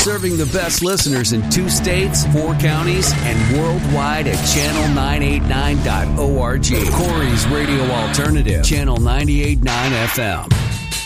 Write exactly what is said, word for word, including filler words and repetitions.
Serving the best listeners in two states, four counties, and worldwide at channel nine eighty-nine dot org. Corey's Radio Alternative, Channel ninety-eight point nine F M.